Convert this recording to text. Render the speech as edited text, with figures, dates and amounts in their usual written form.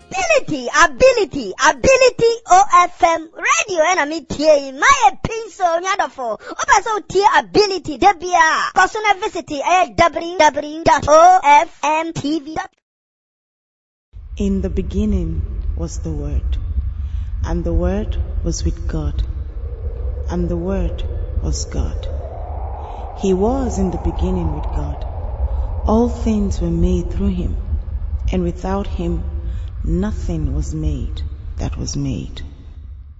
Ability, OFM radio enemy tie my pencil nyadofo. Opa so tie ability debia. Personal visit www.ofmtv.com. In the beginning was the Word, and the Word was with God, and the Word was God. He was in the beginning with God. All things were made through him, and without him nothing was made that was made.